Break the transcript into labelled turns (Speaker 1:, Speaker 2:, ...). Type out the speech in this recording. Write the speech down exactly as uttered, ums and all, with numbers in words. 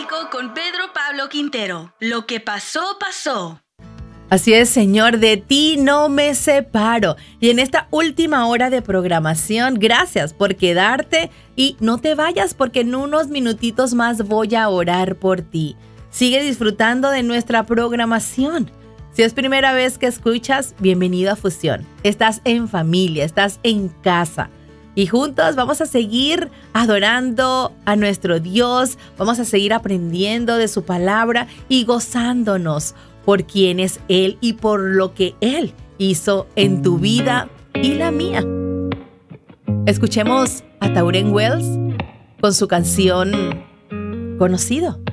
Speaker 1: Bíblico con Pedro Pablo Quintero. Lo que pasó, pasó.
Speaker 2: Así es, Señor, de ti no me separo. Y en esta última hora de programación, gracias por quedarte y no te vayas porque en unos minutitos más voy a orar por ti. Sigue disfrutando de nuestra programación. Si es primera vez que escuchas, bienvenido a Fusión. Estás en familia, estás en casa. Y juntos vamos a seguir adorando a nuestro Dios, vamos a seguir aprendiendo de su palabra y gozándonos por quién es Él y por lo que Él hizo en tu vida y la mía. Escuchemos a Tauren Wells con su canción Conocido.